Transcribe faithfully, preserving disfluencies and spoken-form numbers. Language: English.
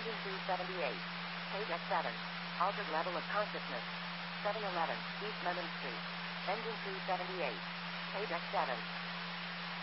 Engine two seventy-eight. Page X seven. Altered level of consciousness. seven eleven, East Lemon Street. Engine two seventy-eight. Page X seven.